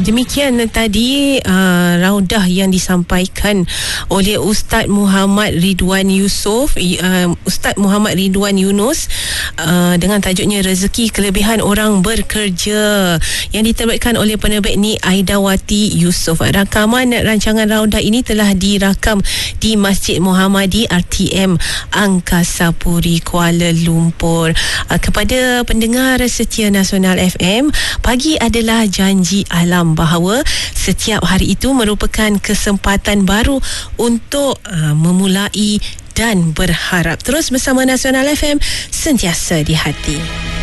demikian tadi raudah yang disampaikan oleh Ustaz Muhammad Ridwan Yusof, Ustaz Muhammad Ridwan Yunus, dengan tajuknya Rezeki Kelebihan Orang Bekerja, yang diterbitkan oleh penerbit Ni Aidawati Yusof. Rakaman rancangan raudah ini telah dirakam di Masjid Muhammadi RTM Angkasa Puri, Kuala Lumpur. Kepada pendengar setia Nasional FM, pagi adalah janji alam, bahawa setiap hari itu merupakan kesempatan baru untuk memulai dan berharap. Terus bersama Nasional FM, sentiasa di hati.